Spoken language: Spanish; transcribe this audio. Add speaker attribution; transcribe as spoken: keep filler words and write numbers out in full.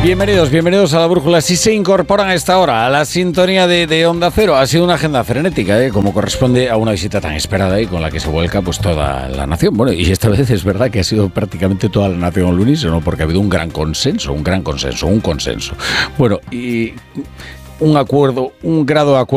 Speaker 1: Bienvenidos, bienvenidos a La Brújula. Si se incorporan a esta hora a la sintonía de, de Onda Cero, ha sido una agenda frenética, ¿eh? Como corresponde a una visita tan esperada y con la que se vuelca pues toda la nación. Bueno, y esta vez es verdad que ha sido prácticamente toda la nación al unísono, porque ha habido un gran consenso, un gran consenso, un consenso. Bueno, y un acuerdo, un grado de acuerdo